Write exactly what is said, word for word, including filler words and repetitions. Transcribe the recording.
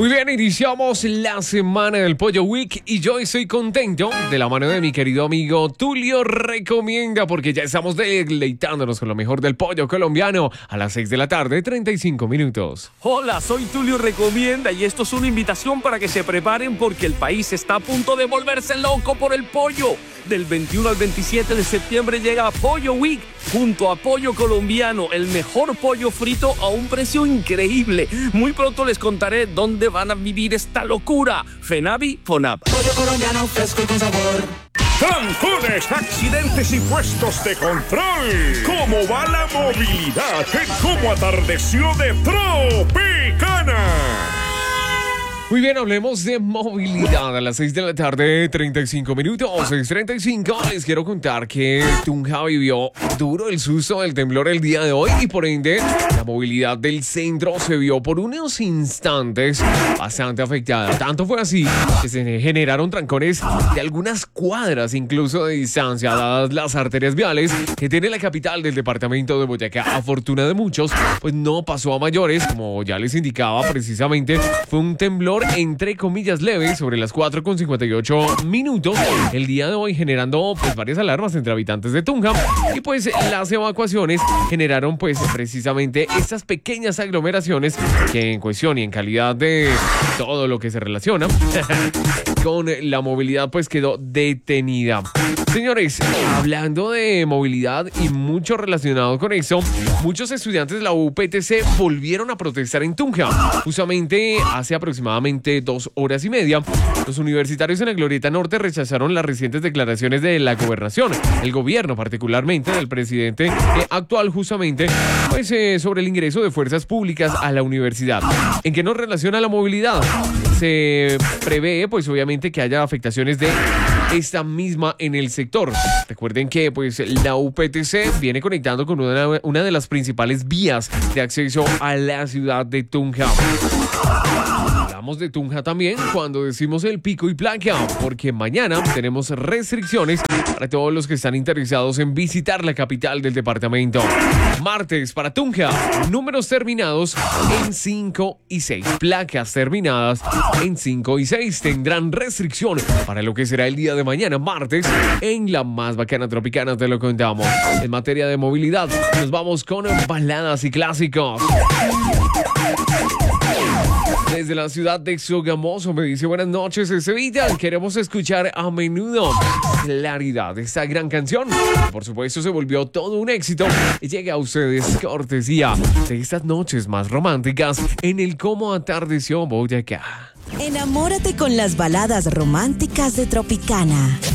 Muy bien, iniciamos la semana del Pollo Week y yo estoy contento de la mano de mi querido amigo Tulio Recomienda, porque ya estamos deleitándonos con lo mejor del pollo colombiano a las seis de la tarde, treinta y cinco minutos. Hola, soy Tulio Recomienda y esto es una invitación para que se preparen porque el país está a punto de volverse loco por el pollo. Del veintiuno al veintisiete de septiembre llega Pollo Week junto a Pollo Colombiano, el mejor pollo frito a un precio increíble. Muy pronto les contaré dónde van a vivir esta locura. FENAVI, FONAP. Pollo colombiano fresco y con sabor. Trancones, accidentes y puestos de control. ¿Cómo va la movilidad? ¿Cómo atardeció de Tropicana? Muy bien, hablemos de movilidad a las seis de la tarde, treinta y cinco minutos, seis treinta y cinco. Les quiero contar que Tunja vivió duro el susto del temblor el día de hoy y por ende la movilidad del centro se vio por unos instantes bastante afectada. Tanto fue así que se generaron trancones de algunas cuadras incluso de distancia, dadas las arterias viales que tiene la capital del departamento de Boyacá. A fortuna de muchos, pues no pasó a mayores, como ya les indicaba precisamente, fue un temblor entre comillas leve sobre las cuatro con cincuenta y ocho minutos el día de hoy, generando pues varias alarmas entre habitantes de Tunja y pues las evacuaciones generaron pues precisamente estas pequeñas aglomeraciones que en cuestión y en calidad de todo lo que se relaciona con la movilidad pues quedó detenida. Señores, hablando de movilidad y mucho relacionado con eso, muchos estudiantes de la U P T C volvieron a protestar en Tunja. Justamente hace aproximadamente dos horas y media, los universitarios en la Glorieta Norte rechazaron las recientes declaraciones de la gobernación, el gobierno particularmente del presidente eh, actual justamente, pues eh, sobre el ingreso de fuerzas públicas a la universidad. ¿En qué nos relaciona la movilidad? Se prevé pues obviamente que haya afectaciones de esta misma en el sector. Recuerden que pues la U P T C viene conectando con una, una de las principales vías de acceso a la ciudad de Tunja. Hablamos de Tunja también cuando decimos el pico y placa, porque mañana tenemos restricciones para todos los que están interesados en visitar la capital del departamento. Martes para Tunja, números terminados en cinco y seis, placas terminadas en cinco y seis tendrán restricción para lo que será el día de mañana, martes, en la más bacana Tropicana, te lo contamos. En materia de movilidad, nos vamos con baladas y clásicos. Desde la ciudad de Sogamoso me dice buenas noches en Sevilla, queremos escuchar a menudo Claridad, esta gran canción que por supuesto se volvió todo un éxito y llega a ustedes cortesía de estas noches más románticas en el Cómo Atardeció Boyacá. Enamórate con las baladas románticas de Tropicana.